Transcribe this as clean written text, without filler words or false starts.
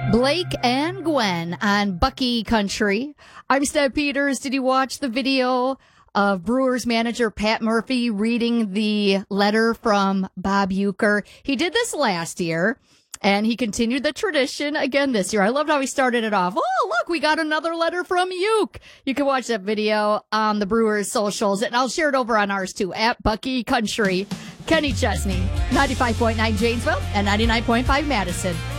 Blake and Gwen on Bucky Country. I'm Steph Peters. Did you watch the video of Brewers manager Pat Murphy reading the letter from Bob Uecker? He did this last year, and he continued the tradition again this year. I loved how he started it off. Oh, look, we got another letter from Ueck. You can watch that video on the Brewers socials, and I'll share it over on ours too, at Bucky Country. Kenny Chesney, 95.9 Janesville and 99.5 Madison.